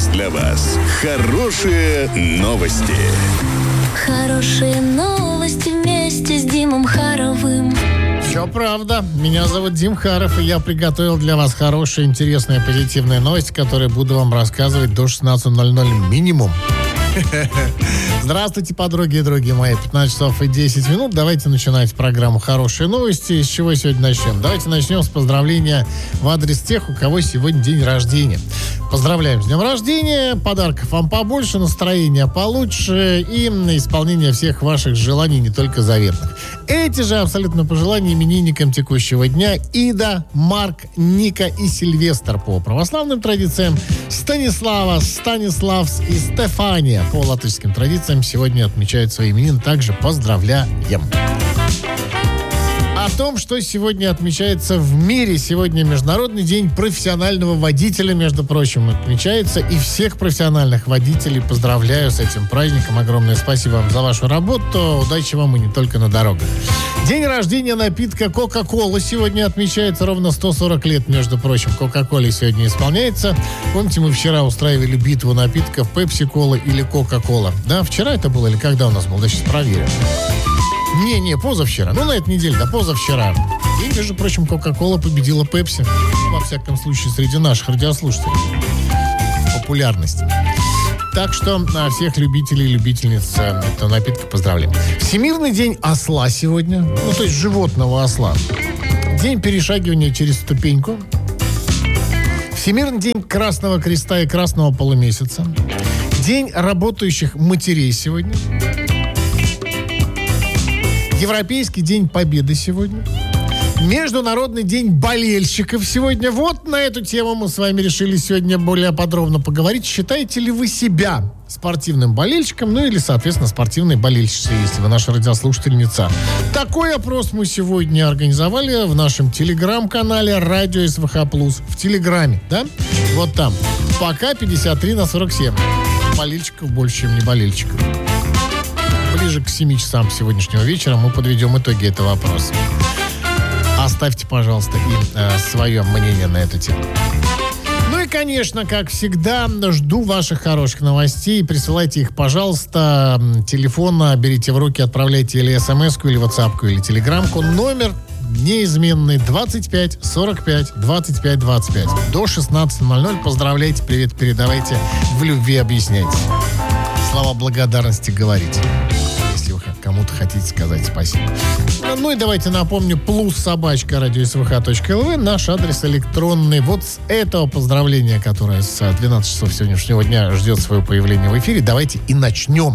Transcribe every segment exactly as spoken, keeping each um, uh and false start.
для вас хорошие новости. Хорошие новости вместе с Димом Харовым. Все правда. Меня зовут Дим Харов, и я приготовил для вас хорошие, интересные, позитивные новости, которые буду вам рассказывать до шестнадцати ноль-ноль минимум. Здравствуйте, подруги и други мои. пятнадцать часов и десять минут. Давайте начинать программу «Хорошие новости». С чего сегодня начнем? Давайте начнем с поздравления в адрес тех, у кого сегодня день рождения. Поздравляем с днем рождения. Подарков вам побольше, настроения получше и исполнения всех ваших желаний, не только заветных. Эти же абсолютно пожелания именинникам текущего дня: Ида, Марк, Ника и Сильвестр по православным традициям, Станислава, Станиславс и Стефания по латышским традициям сегодня отмечают свои именины. Также поздравляем. О том, что сегодня отмечается в мире. Сегодня Международный день профессионального водителя, между прочим, отмечается. И всех профессиональных водителей поздравляю с этим праздником. Огромное спасибо вам за вашу работу. Удачи вам и не только на дорогах. День рождения напитка Кока-Кола сегодня отмечается. Ровно сто сорок лет, между прочим, Кока-Коле сегодня исполняется. Помните, мы вчера устраивали битву напитков Пепси-Кола или Кока-Кола? Да, вчера это было или когда у нас было? Да, сейчас проверим. Не-не, позавчера. Ну, на этой неделе, да, позавчера. И, между прочим, Кока-Кола победила Пепси. Во всяком случае, среди наших радиослушателей. Популярность. Так что а, всех любителей и любительниц а, этого напитка поздравляем. Всемирный день осла сегодня. Ну, то есть животного осла. День перешагивания через ступеньку. Всемирный день Красного Креста и Красного Полумесяца. День работающих матерей сегодня. Европейский день Победы сегодня. Международный день болельщиков сегодня. Вот на эту тему мы с вами решили сегодня более подробно поговорить. Считаете ли вы себя спортивным болельщиком, ну или, соответственно, спортивной болельщицей, если вы наша радиослушательница? Такой опрос мы сегодня организовали в нашем телеграм-канале «Радио СВХ Плюс». В Телеграме, да? Вот там. Пока пятьдесят три на сорок семь. Болельщиков больше, чем не болельщиков. Ближе к семи часам сегодняшнего вечера мы подведем итоги этого вопроса. Оставьте, пожалуйста, и э, свое мнение на эту тему. Ну и, конечно, как всегда, жду ваших хороших новостей. Присылайте их, пожалуйста. Телефон берите в руки, отправляйте или смс-ку, или ватсапку, или телеграмку. Номер неизменный двадцать пять сорок пять двадцать пять двадцать пять. До шестнадцати ноль-ноль. Поздравляйте, привет передавайте, в любви объясняйте. Слова благодарности говорите, если вы кому-то хотите сказать спасибо. Ну и давайте напомню: плюс собачка радио эс вэ ха точка эл ви, наш адрес электронный. Вот с этого поздравления, которое с двенадцати часов сегодняшнего дня ждет свое появление в эфире, давайте и начнем.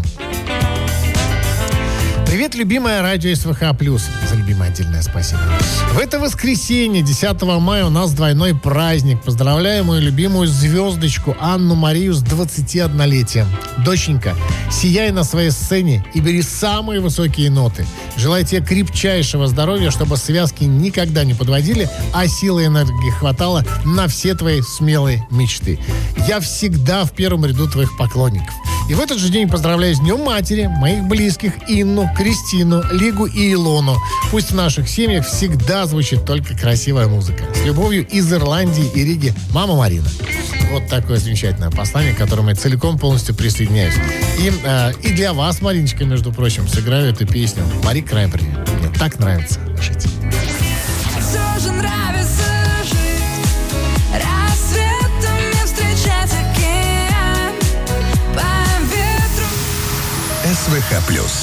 Привет, любимое радио эс вэ ха Плюс. За любимое отдельное спасибо. В это воскресенье, десятого мая, у нас двойной праздник. Поздравляю мою любимую звездочку Анну Марию с двадцатиоднолетием. Доченька, сияй на своей сцене и бери самые высокие ноты. Желаю тебе крепчайшего здоровья, чтобы связки никогда не подводили, а силы и энергии хватало на все твои смелые мечты. Я всегда в первом ряду твоих поклонников. И в этот же день поздравляю с Днем Матери моих близких Инну, Кристину, Лигу и Илону. Пусть в наших семьях всегда звучит только красивая музыка. С любовью из Ирландии и Риги, мама Марина. Вот такое замечательное послание, к которому я целиком полностью присоединяюсь. И, э, и для вас, Мариночка, между прочим, сыграю эту песню «Мари Краймбрери». Мне так нравится жить. Все же нравится жить. Рассветом мне встречать океан по ветру. эс вэ ха Плюс.